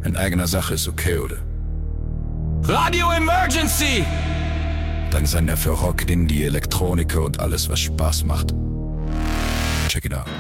In eigener Sache ist okay, oder? Radio Emergency! Dein Sender für Rock, Indie, Elektronik und alles, was Spaß macht. Check it out.